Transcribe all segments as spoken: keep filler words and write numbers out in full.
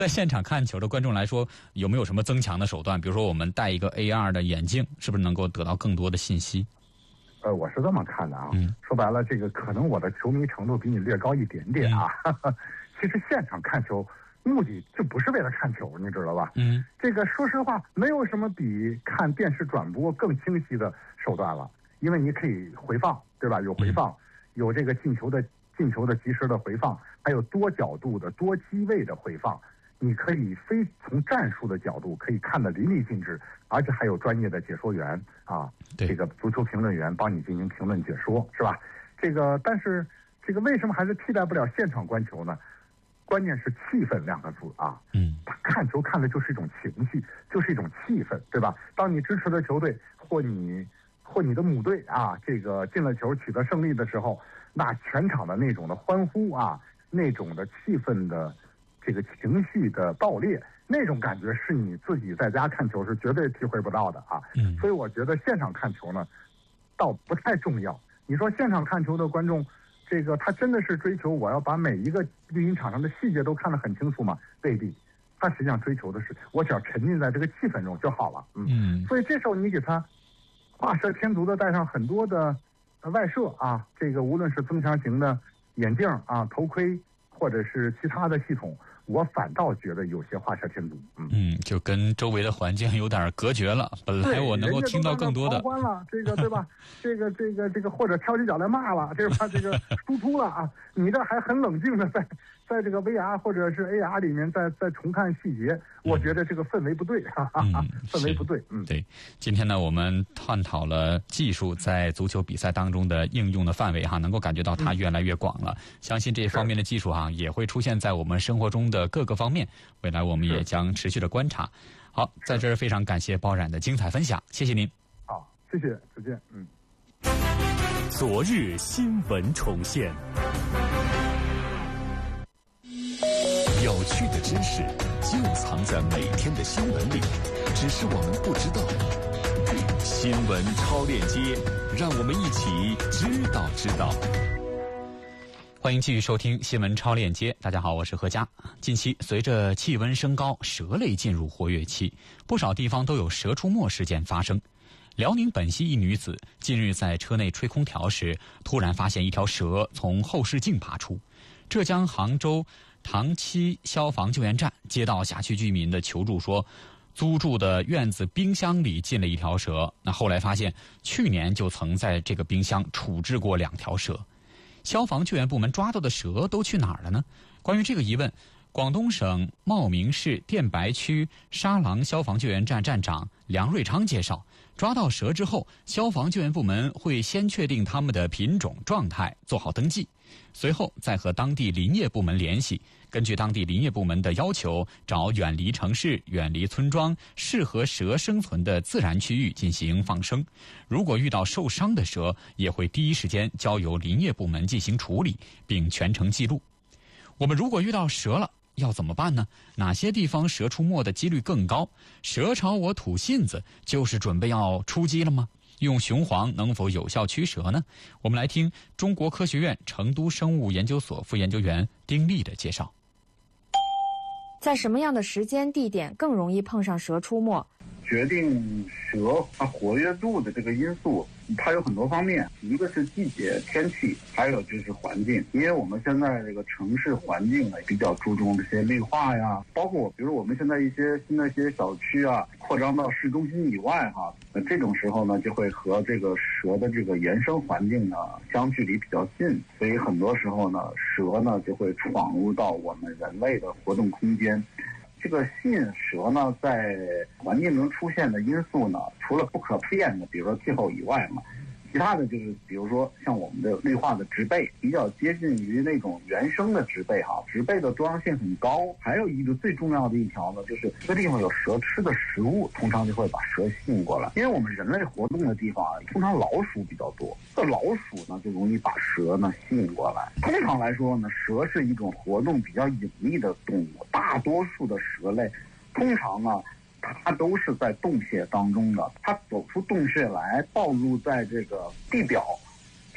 在现场看球的观众来说，有没有什么增强的手段？比如说我们戴一个 A R 的眼镜，是不是能够得到更多的信息？ 呃，我是这么看的啊。 嗯， 说白了，这个可能我的球迷程度比你略高一点点啊。嗯、其实现场看球目的就不是为了看球，你知道吧？ 嗯， 这个说实话，没有什么比看电视转播更清晰的手段了，因为你可以回放，对吧？有回放，嗯、有这个进球的进球的及时的回放，还有多角度的、多机位的回放。你可以非从战术的角度可以看得淋漓尽致，而且还有专业的解说员啊，这个足球评论员帮你进行评论解说，是吧？这个但是这个为什么还是替代不了现场观球呢？关键是气氛两个字啊， 嗯， 看球看的就是一种情绪，就是一种气氛，对吧？当你支持的球队或你或你的母队啊，这个进了球取得胜利的时候，那全场的那种的欢呼啊，那种的气氛的。这个情绪的爆裂，那种感觉是你自己在家看球是绝对体会不到的啊。 嗯， 所以我觉得现场看球呢，倒不太重要。你说现场看球的观众，这个他真的是追求我要把每一个绿茵场上的细节都看得很清楚吗？未必。他实际上追求的是，我只要沉浸在这个气氛中就好了。嗯，嗯所以这时候你给他画蛇添足的带上很多的外设啊，这个无论是增强型的眼镜啊、头盔，或者是其他的系统。我反倒觉得有些画蛇添足，嗯嗯，就跟周围的环境有点隔绝了。本来我能够听到更多的， 欢了，这个对吧？这个这个这个，或者挑起脚来骂了，这吧？这个输出了啊！你这还很冷静的在在这个 V R 或者是 A R 里面再再重看细节，我觉得这个氛围不对，哈哈哈，氛围不对。嗯， 对。今天呢，我们探讨了技术在足球比赛当中的应用的范围哈，能够感觉到它越来越广了。嗯、相信这方面的技术哈，也会出现在我们生活中的各个方面。未来我们也将持续的观察。好，在这儿非常感谢包冉的精彩分享，谢谢您。 好，谢谢，再见。嗯。 昨日新闻重现，有趣的知识就藏在每天的新闻里，只是我们不知道。新闻超链接，让我们一起知道知道。 欢迎继续收听新闻超链接。大家好，我是何佳。近期随着气温升高，蛇类进入活跃期，不少地方都有蛇出没事件发生。辽宁本溪一女子近日在车内吹空调时，突然发现一条蛇从后视镜爬出。浙江杭州塘溪消防救援站接到辖区居民的求助说，租住的院子冰箱里进了一条蛇。那后来发现，去年就曾在这个冰箱处置过两条蛇。消防救援部门抓到的蛇都去哪儿了呢？关于这个疑问，广东省茂名市电白区沙廊消防救援站站长梁瑞昌介绍，抓到蛇之后，消防救援部门会先确定它们的品种状态，做好登记，随后再和当地林业部门联系，根据当地林业部门的要求，找远离城市、远离村庄、适合蛇生存的自然区域进行放生。如果遇到受伤的蛇，也会第一时间交由林业部门进行处理，并全程记录。我们如果遇到蛇了，要怎么办呢？哪些地方蛇出没的几率更高？蛇朝我吐信子，就是准备要出击了吗？用雄黄能否有效驱蛇呢？我们来听中国科学院成都生物研究所副研究员丁丽的介绍。 在什么样的时间地点更容易碰上蛇出没？ 决定蛇它活跃度的这个因素，它有很多方面，一个是季节、天气，还有就是环境。因为我们现在这个城市环境呢，比较注重这些绿化呀，包括比如我们现在一些新的一些小区啊，扩张到市中心以外哈，那这种时候呢，就会和这个蛇的这个原生环境呢相距离比较近，所以很多时候呢，蛇呢就会闯入到我们人类的活动空间。这个吸引蛇呢，在环境中出现的因素呢，除了不可变的，比如说气候以外嘛，其他的就是比如说像我们的绿化的植被，比较接近于那种原生的植被哈，植被的多样性很高。还有一个最重要的一条呢，就是这个地方有蛇吃的食物，通常就会把蛇吸引过来。因为我们人类活动的地方啊，通常老鼠比较多，这老鼠呢就容易把蛇呢吸引过来。通常来说呢，蛇是一种活动比较隐秘的动物，大多数的蛇类通常呢它都是在洞穴当中的，它走出洞穴来暴露在这个地表，这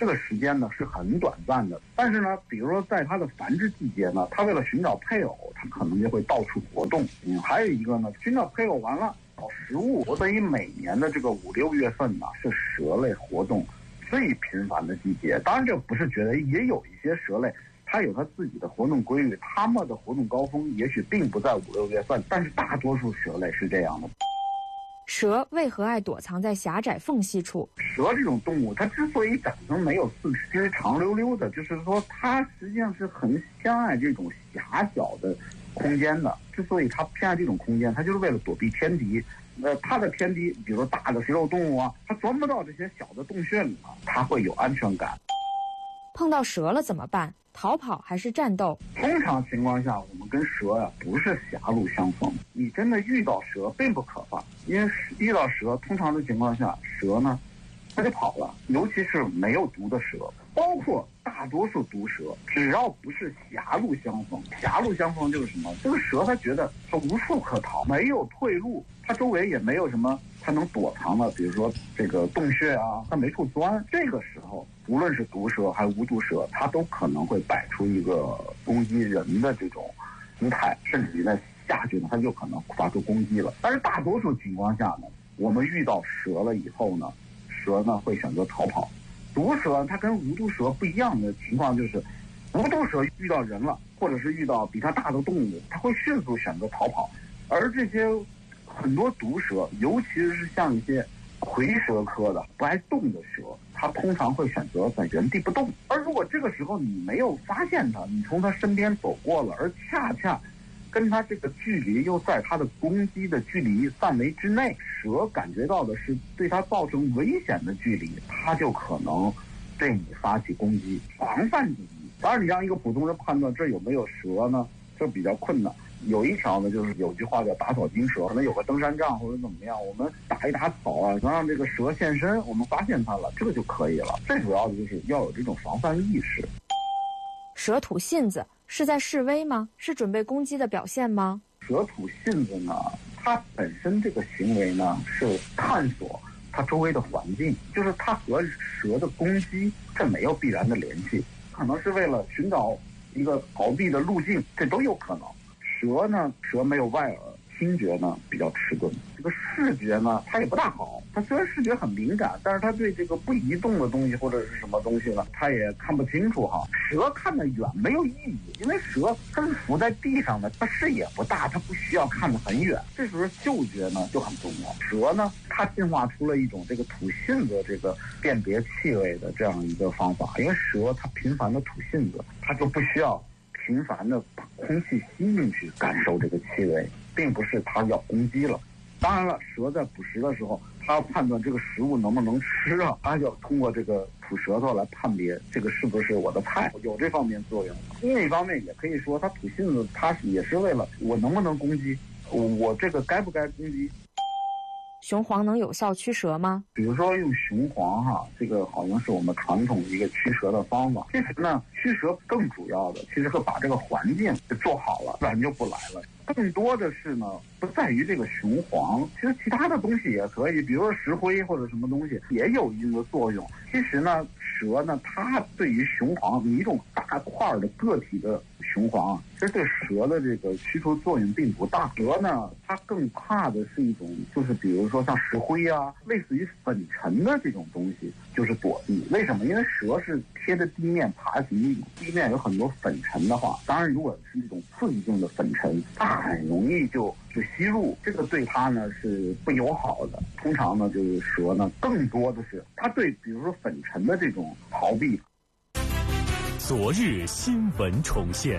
这个时间呢是很短暂的。但是呢，比如说在它的繁殖季节呢，它为了寻找配偶，它可能就会到处活动。嗯，还有一个呢，寻找配偶完了找食物，所以每年的这个五六月份呢是蛇类活动最频繁的季节。当然这不是觉得，也有一些蛇类它有它自己的活动规律，它们的活动高峰也许并不在五六月份，但是大多数蛇类是这样的。 蛇为何爱躲藏在狭窄缝隙处？ 蛇这种动物，它之所以长成没有四肢长溜溜的，就是说它实际上是很偏爱这种狭小的空间的。之所以它偏爱这种空间，它就是为了躲避天敌。呃，它的天敌，比如说大的食肉动物啊，它钻不到这些小的洞穴里啊，它会有安全感。 碰到蛇了怎么办？逃跑还是战斗？ 通常情况下，我们跟蛇呀、啊、不是狭路相逢。你真的遇到蛇并不可怕，因为遇到蛇，通常的情况下，蛇呢，它就跑了。尤其是没有毒的蛇，包括大多数毒蛇，只要不是狭路相逢，狭路相逢就是什么？这个蛇它觉得它无处可逃，没有退路，它周围也没有什么它能躲藏的，比如说这个洞穴啊，它没处钻。这个时候，无论是毒蛇还是无毒蛇，它都可能会摆出一个攻击人的这种姿态，甚至于在下去呢，它就可能发出攻击了。但是大多数情况下呢，我们遇到蛇了以后呢，蛇呢会选择逃跑。毒蛇它跟无毒蛇不一样的情况就是，无毒蛇遇到人了，或者是遇到比它大的动物，它会迅速选择逃跑。而这些很多毒蛇，尤其是像一些蝰蛇科的不爱动的蛇，它通常会选择在原地不动。而如果这个时候你没有发现它，你从它身边走过了，而恰恰跟它这个距离又在它的攻击的距离范围之内，蛇感觉到的是对它造成危险的距离，它就可能对你发起攻击，防范第一。当然你让一个普通人判断这有没有蛇呢，这比较困难。有一条呢，就是有句话叫打草惊蛇，可能有个登山杖或者怎么样，我们打一打草啊，能让这个蛇现身，我们发现它了，这个就可以了。最主要的就是要有这种防范意识。 蛇吐信子是在示威吗？是准备攻击的表现吗？ 蛇吐信子呢，它本身这个行为呢是探索它周围的环境，就是它和蛇的攻击这没有必然的联系，可能是为了寻找一个逃避的路径，这都有可能。蛇呢，蛇没有外耳，听觉呢比较迟钝，这个视觉呢它也不大好。它虽然视觉很敏感，但是它对这个不移动的东西或者是什么东西呢，它也看不清楚哈。蛇看得远没有意义，因为蛇它是浮在地上的，它视野不大，它不需要看得很远。这时候嗅觉呢就很重要。蛇呢，它进化出了一种这个吐信子这个辨别气味的这样一个方法，因为蛇它频繁的吐信子，它就不需要频繁的把空气吸进去感受这个气味，并不是它要攻击了。当然了，蛇在捕食的时候，它要判断这个食物能不能吃啊，它就要通过这个吐舌头来判别这个是不是我的菜，有这方面作用。另一方面也可以说，它吐信子，它也是为了我能不能攻击，我这个该不该攻击。 雄黄能有效驱蛇吗？ 比如说用雄黄哈，这个好像是我们传统一个驱蛇的方法。其实呢，驱蛇更主要的其实是把这个环境做好了，自然就不来了。更多的是呢，不在于这个雄黄，其实其他的东西也可以，比如说石灰或者什么东西也有一定的作用。其实呢，蛇呢，它对于雄黄，你一种大块的个体的雄黄，其实对蛇的这个驱除作用并不大。蛇呢，它更怕的是一种，就是比如说像石灰啊，类似于粉尘的这种东西，就是躲避。为什么？因为蛇是贴着地面爬行，地面有很多粉尘的话，当然如果是那种刺激性的粉尘，它很容易就就吸入，这个对它呢是不友好的。通常呢，就是蛇呢，更多的是它对比如说粉尘的这种逃避。 昨日新闻重现，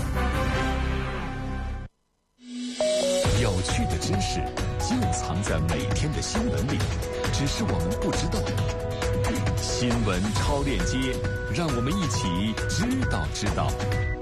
有趣的知识就藏在每天的新闻里，只是我们不知道。新闻超链接，让我们一起知道知道。